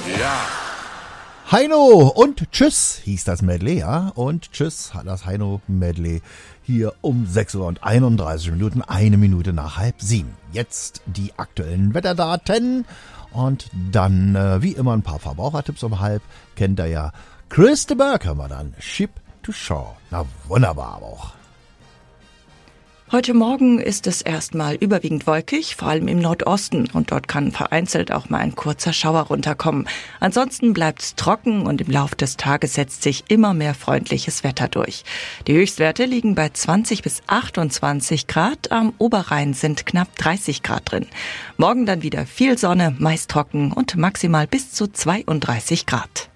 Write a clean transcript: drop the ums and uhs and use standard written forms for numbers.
Ja. Heino und Tschüss hieß das Medley, ja. Und Tschüss hat das Heino-Medley hier um 6:31 Uhr, 1 Minute nach 6:30. Jetzt die aktuellen Wetterdaten und dann wie immer ein paar Verbrauchertipps um 6:30. Kennt ihr ja. Chris de Burgh haben wir dann. Ship to Shore. Na wunderbar aber auch. Heute Morgen ist es erstmal überwiegend wolkig, vor allem im Nordosten. Und dort kann vereinzelt auch mal ein kurzer Schauer runterkommen. Ansonsten bleibt es trocken und im Lauf des Tages setzt sich immer mehr freundliches Wetter durch. Die Höchstwerte liegen bei 20 bis 28 Grad. Am Oberrhein sind knapp 30 Grad drin. Morgen dann wieder viel Sonne, meist trocken und maximal bis zu 32 Grad.